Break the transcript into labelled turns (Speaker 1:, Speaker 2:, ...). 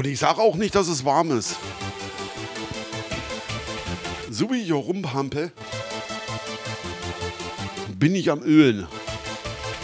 Speaker 1: Und ich sage auch nicht, dass es warm ist. So wie ich hier rumhampe, bin ich am Ölen.